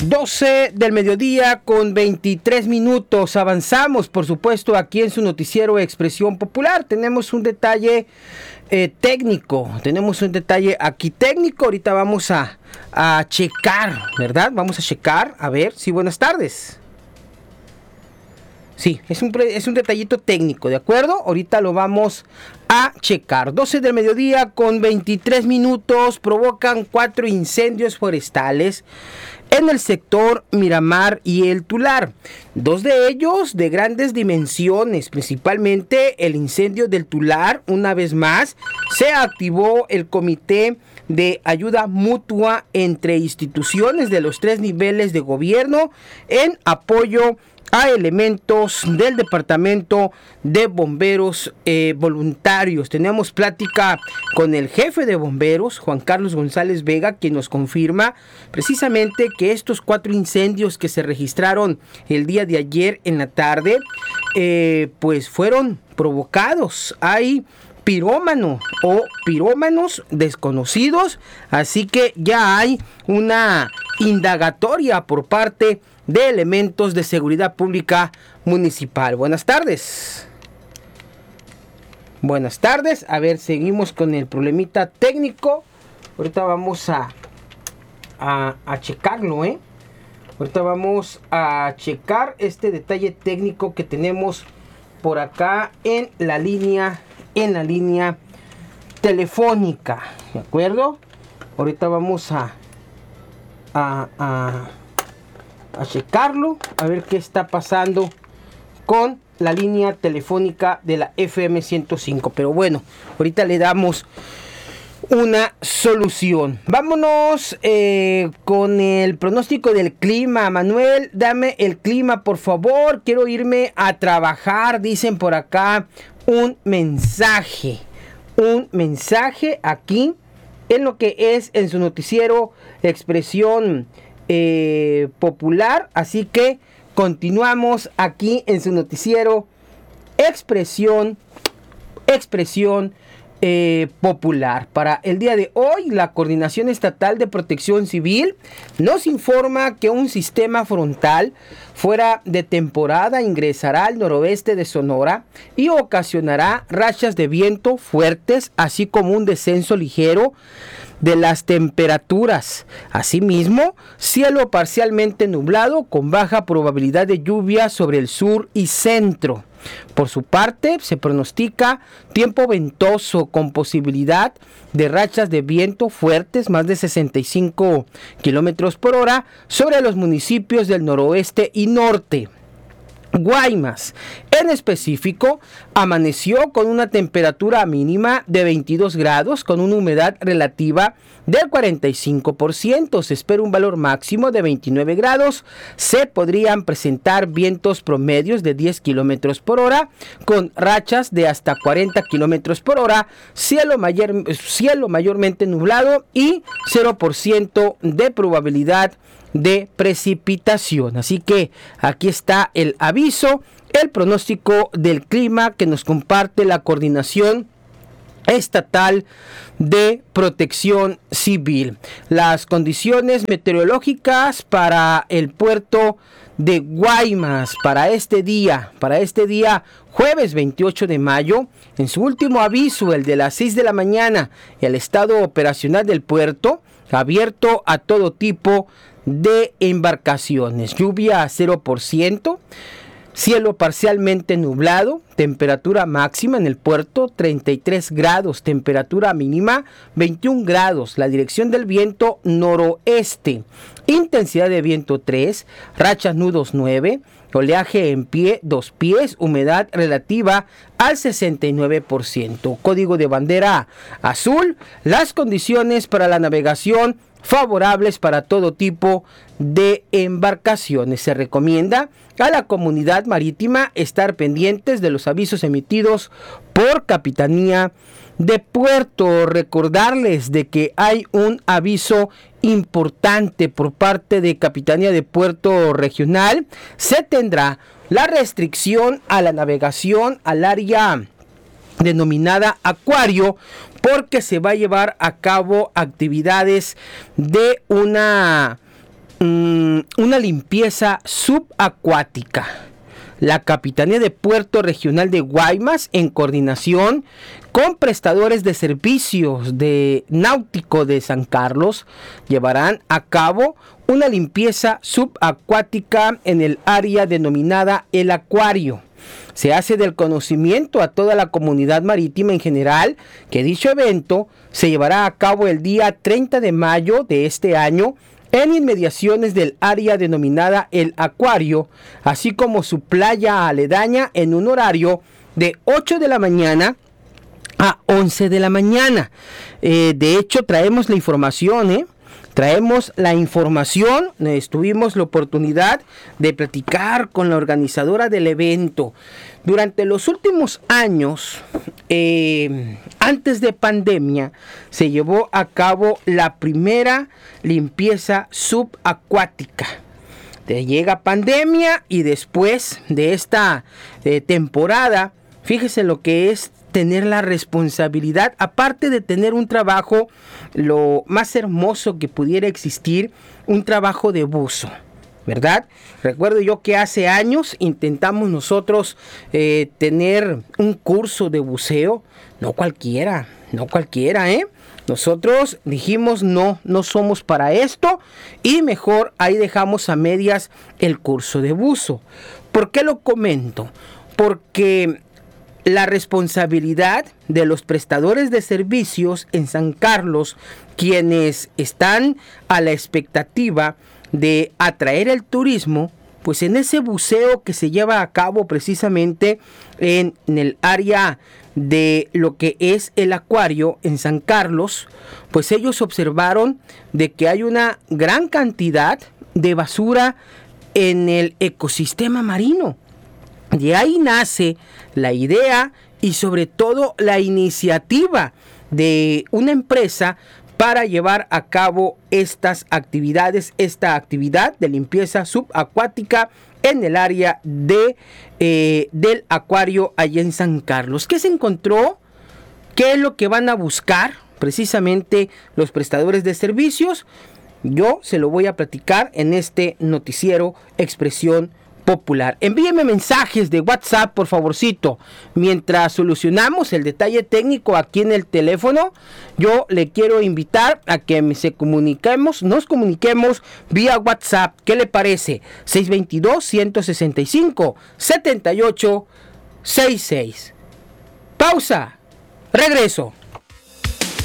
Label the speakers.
Speaker 1: 12 del mediodía con 23 minutos. Avanzamos, por supuesto, aquí en su noticiero Expresión Popular. Tenemos un detalle técnico. Tenemos un detalle aquí técnico. Ahorita vamos a checar, ¿verdad? Vamos a checar. A ver, sí, buenas tardes. Sí, es un detallito técnico, ¿de acuerdo? Ahorita lo vamos a checar. 12 del mediodía con 23 minutos. Provocan 4 incendios forestales en el sector Miramar y El Tular. 2 de ellos de grandes dimensiones, principalmente el incendio del Tular. Una vez más, se activó el comité de ayuda mutua entre instituciones de los 3 niveles de gobierno en apoyo a elementos del Departamento de Bomberos voluntarios. Tenemos plática con el jefe de bomberos, Juan Carlos González Vega, quien nos confirma precisamente que estos 4 incendios que se registraron el día de ayer en la tarde, pues fueron provocados. Hay pirómano o pirómanos desconocidos, así que ya hay una indagatoria por parte de elementos de seguridad pública municipal. Buenas tardes. Buenas tardes. A ver, seguimos con el problemita técnico. Ahorita vamos a checarlo, Ahorita vamos a checar este detalle técnico que tenemos por acá en la línea telefónica, ¿de acuerdo? Ahorita vamos a checarlo, a ver qué está pasando con la línea telefónica de la FM 105. Pero bueno, ahorita le damos una solución. Vámonos con el pronóstico del clima. Manuel, dame el clima, por favor. Quiero irme a trabajar, dicen por acá. Un mensaje aquí en lo que es en su noticiero Expresión Popular. Así que continuamos aquí en su noticiero Expresión Popular. Para el día de hoy, la Coordinación Estatal de Protección Civil nos informa que un sistema frontal fuera de temporada ingresará al noroeste de Sonora y ocasionará rachas de viento fuertes, así como un descenso ligero de las temperaturas. Asimismo, cielo parcialmente nublado con baja probabilidad de lluvia sobre el sur y centro. Por su parte, se pronostica tiempo ventoso con posibilidad de rachas de viento fuertes, más de 65 kilómetros por hora, sobre los municipios del noroeste y norte. Guaymas, en específico, amaneció con una temperatura mínima de 22 grados con una humedad relativa del 45%. Se espera un valor máximo de 29 grados. Se podrían presentar vientos promedios de 10 kilómetros por hora con rachas de hasta 40 kilómetros por hora. Cielo mayormente nublado y 0% de probabilidad de precipitación. Así que aquí está el aviso, el pronóstico del clima que nos comparte la Coordinación Estatal de Protección Civil. Las condiciones meteorológicas para el puerto de Guaymas para este día jueves 28 de mayo, en su último aviso, el de las 6 de la mañana, el estado operacional del puerto abierto a todo tipo de embarcaciones. Lluvia a 0%, cielo parcialmente nublado, temperatura máxima en el puerto 33 grados, temperatura mínima 21 grados, la dirección del viento noroeste, intensidad de viento 3, rachas nudos 9, oleaje en pie 2 pies, humedad relativa al 69%, código de bandera azul. Las condiciones para la navegación favorables para todo tipo de embarcaciones. Se recomienda a la comunidad marítima estar pendientes de los avisos emitidos por Capitanía de Puerto. Recordarles de que hay un aviso importante por parte de Capitanía de Puerto Regional. Se tendrá la restricción a la navegación al área denominada Acuario, porque se va a llevar a cabo actividades de una una limpieza subacuática. La Capitanía de Puerto Regional de Guaymas, en coordinación con prestadores de servicios de náutico de San Carlos, llevarán a cabo una limpieza subacuática en el área denominada El Acuario. Se hace del conocimiento a toda la comunidad marítima en general que dicho evento se llevará a cabo el día 30 de mayo de este año en inmediaciones del área denominada El Acuario, así como su playa aledaña, en un horario de 8 de la mañana a 11 de la mañana. De hecho, traemos la información, tuvimos la oportunidad de platicar con la organizadora del evento. Durante los últimos años, antes de pandemia, se llevó a cabo la primera limpieza subacuática. Llega pandemia y después de esta temporada, fíjese lo que es tener la responsabilidad, aparte de tener un trabajo lo más hermoso que pudiera existir, un trabajo de buzo, ¿verdad? Recuerdo yo que hace años intentamos nosotros tener un curso de buceo, no cualquiera, Nosotros dijimos no somos para esto y mejor ahí dejamos a medias el curso de buzo. ¿Por qué lo comento? Porque la responsabilidad de los prestadores de servicios en San Carlos, quienes están a la expectativa de atraer el turismo, pues en ese buceo que se lleva a cabo precisamente en el área de lo que es el acuario en San Carlos, pues ellos observaron de que hay una gran cantidad de basura en el ecosistema marino. De ahí nace la idea y sobre todo la iniciativa de una empresa para llevar a cabo esta actividad de limpieza subacuática en el área del acuario allá en San Carlos. ¿Qué se encontró? ¿Qué es lo que van a buscar precisamente los prestadores de servicios? Yo se lo voy a platicar en este noticiero Expresión Popular. Envíeme mensajes de WhatsApp, por favorcito. Mientras solucionamos el detalle técnico aquí en el teléfono, yo le quiero invitar a que nos comuniquemos vía WhatsApp. ¿Qué le parece? 622-165-7866. Pausa. Regreso.